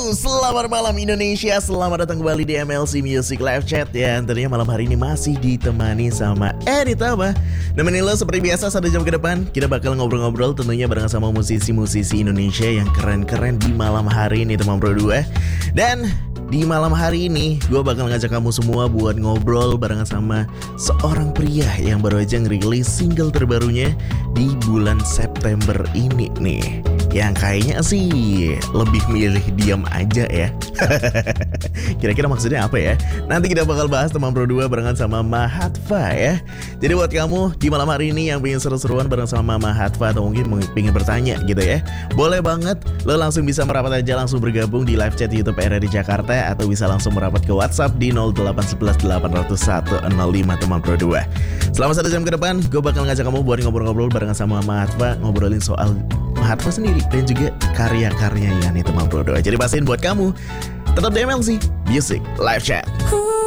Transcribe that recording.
Selamat malam Indonesia, selamat datang kembali di MLC Music Live Chat. Ya, tentunya malam hari ini masih ditemani sama Editama. Nemenin lo seperti biasa 1 jam ke depan. Kita bakal ngobrol-ngobrol tentunya bareng sama musisi-musisi Indonesia yang keren-keren di malam hari ini teman bro 2. Dan di malam hari ini gue bakal ngajak kamu semua buat ngobrol barengan sama seorang pria yang baru aja ngerilis single terbarunya di bulan September ini nih. Yang kayaknya sih lebih milih diam aja ya. Kira-kira maksudnya apa ya? Nanti kita bakal bahas teman bro 2 barengan sama Mahatva ya. Jadi buat kamu di malam hari ini yang pengen seru-seruan bareng sama Mahatva atau mungkin pengen bertanya gitu ya, boleh banget lo langsung bisa merapat aja, langsung bergabung di live chat YouTube RRI Jakarta, atau bisa langsung merapat ke WhatsApp di 0811 800 105 teman bro 2. Selama 1 jam ke depan gue bakal ngajak kamu buat ngobrol-ngobrol barengan sama Mahatva, ngobrolin soal Mahatva sendiri dan juga karya-karyanya nih teman bro 2. Jadi pastiin buat kamu tetap di MLC Music Live Chat.